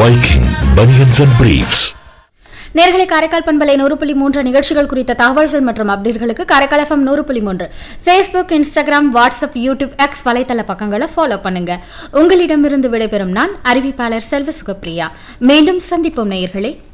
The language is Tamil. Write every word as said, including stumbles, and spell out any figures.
Viking Bunions and Briefs. நேர்களை காரைக்கால் பண்பலை நூறு புள்ளி மூன்று நிகழ்ச்சிகள் குறித்த தகவல்கள் மற்றும் அப்டேட்களுக்கு காரைக்கால் எஃப்எம் நூறு புள்ளி மூன்று Facebook, Instagram, WhatsApp, YouTube, X வலைத்தள பக்கங்களை ஃபாலோ பண்ணுங்க. உங்களிடமிருந்து விடைபெறும் நான் அறிவிப்பாளர் செல்வ சுகப்பிரியா. மீண்டும் சந்திப்போம் நேயர்களே.